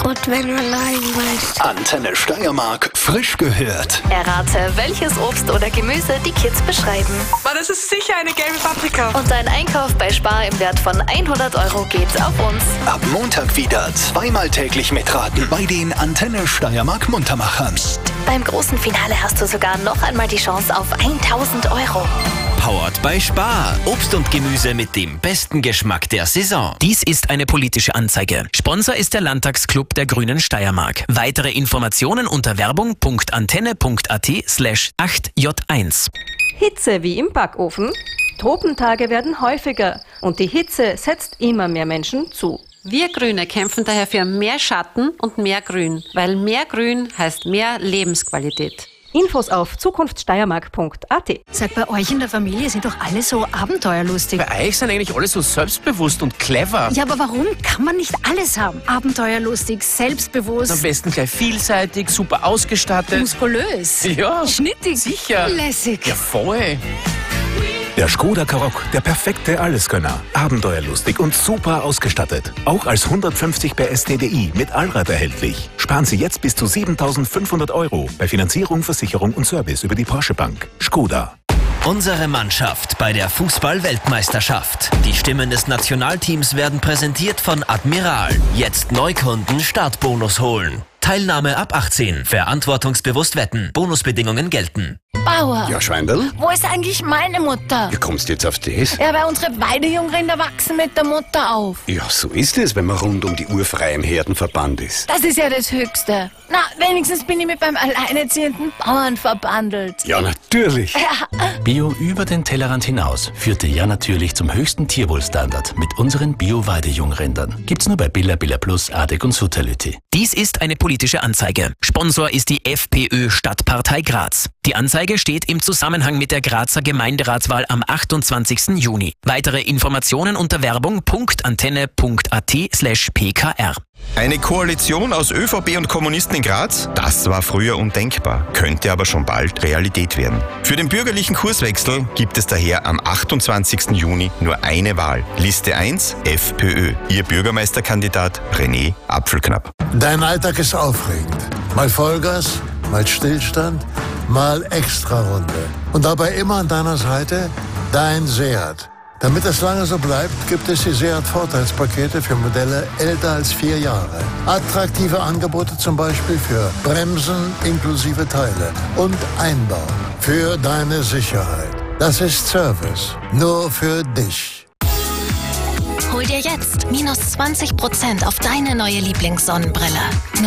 kaputt, wenn man reinbeißt. Antenne Steiermark, frisch gehört. Errate, welches Obst oder Gemüse die Kids beschreiben. Das ist sicher eine gelbe Paprika. Und ein Einkauf bei Spar im Wert von 100 € geht auf uns. Ab Montag wieder zweimal täglich mitraten bei den Antenne Steiermark Muntermachern. Beim großen Finale hast du sogar noch einmal die Chance auf 1.000 €. Powered by Spar. Obst und Gemüse mit dem besten Geschmack der Saison. Dies ist eine politische Anzeige. Sponsor ist der Landtagsclub der Grünen Steiermark. Weitere Informationen unter werbung.antenne.at/8J1. Hitze wie im Backofen? Tropentage werden häufiger und die Hitze setzt immer mehr Menschen zu. Wir Grüne kämpfen daher für mehr Schatten und mehr Grün, weil mehr Grün heißt mehr Lebensqualität. Infos auf zukunftssteiermark.at. Sag, bei euch in der Familie sind doch alle so abenteuerlustig. Bei euch sind eigentlich alle so selbstbewusst und clever. Ja, aber warum kann man nicht alles haben? Abenteuerlustig, selbstbewusst. Am besten gleich vielseitig, super ausgestattet. Muskulös. Ja. Schnittig. Sicher. Lässig. Ja, voll. Der Škoda Karoq, der perfekte Alleskönner. Abenteuerlustig und super ausgestattet. Auch als 150 PS TDI mit Allrad erhältlich. Sparen Sie jetzt bis zu 7.500 € bei Finanzierung, Versicherung und Service über die Porsche Bank. Škoda. Unsere Mannschaft bei der Fußball-Weltmeisterschaft. Die Stimmen des Nationalteams werden präsentiert von Admiral. Jetzt Neukunden Startbonus holen. Teilnahme ab 18. Verantwortungsbewusst wetten. Bonusbedingungen gelten. Bauer, Ja, Schweindl? wo ist eigentlich meine Mutter? Wie kommst du jetzt auf das? Ja, weil unsere Weidejungrinder wachsen mit der Mutter auf. Ja, so ist es, wenn man rund um die urfreien Herden verbannt ist. Das ist ja das Höchste. Na, wenigstens bin ich mit beim alleinerziehenden Bauern verbandelt. Ja, natürlich. Bio über den Tellerrand hinaus führte ja natürlich zum höchsten Tierwohlstandard mit unseren Bio-Weidejungrindern. Gibt's nur bei Billa Plus, Adek und Sutality. Dies ist eine politische Anzeige. Sponsor ist die FPÖ Stadtpartei Graz. Die Anzeige steht im Zusammenhang mit der Grazer Gemeinderatswahl am 28. Juni. Weitere Informationen unter werbung.antenne.at/pkr. Eine Koalition aus ÖVP und Kommunisten in Graz? Das war früher undenkbar, könnte aber schon bald Realität werden. Für den bürgerlichen Kurswechsel gibt es daher am 28. Juni nur eine Wahl. Liste 1, FPÖ. Ihr Bürgermeisterkandidat René Apfelknapp. Dein Alltag ist aufregend. Mal Vollgas, mal Stillstand, mal Extrarunde. Und dabei immer an deiner Seite dein Seat. Damit es lange so bleibt, gibt es die Seat-Vorteilspakete für Modelle älter als 4 Jahre. Attraktive Angebote zum Beispiel für Bremsen inklusive Teile und Einbau. Für deine Sicherheit. Das ist Service. Nur für dich. Hol dir jetzt -20% auf deine neue Lieblingssonnenbrille.